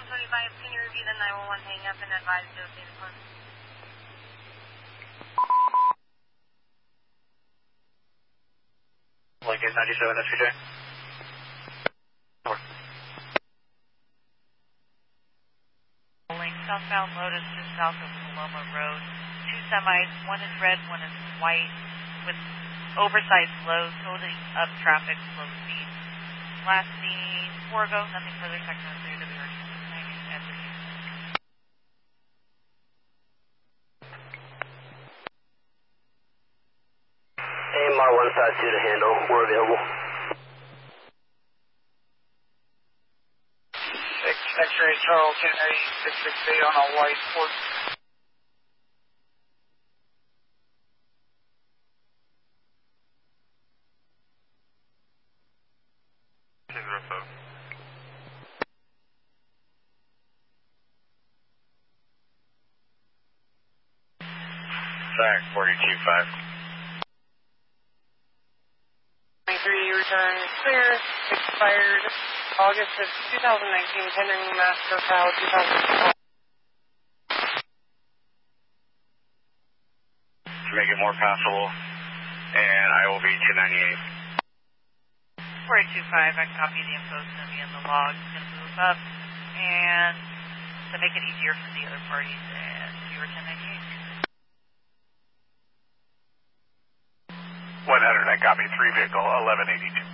1025, can you review the 911 hang up and advise the okay to close? Lincoln 97 SPJ. Over. Southbound Lotus just south of Paloma Road. Two semis, one is red, one is white, with oversized lows, holding up traffic, slow speed. Last seen 4 ago, nothing further, second and third of the AMR 152 to handle, we're available. X-ray Charles Henry 668 on a white port. Zach 425. 23 return clear, expired August of 2019, pending Master Cal 2012. To make it more passable, and I will be 298. 4825, I copy the info, it's going to be in the log. It's going to move up, and to make it easier for the other parties, and you were 1098. 100, I copy 3 vehicle 1182.